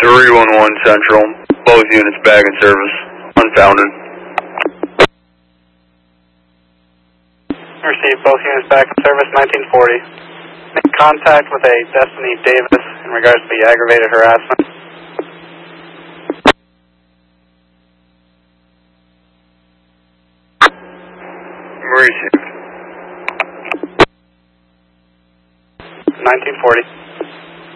311 Central, both units back in service, unfounded. Received, both units back in service, 1940. Make contact with a Destiny Davis in regards to the aggravated harassment. Received. 1940.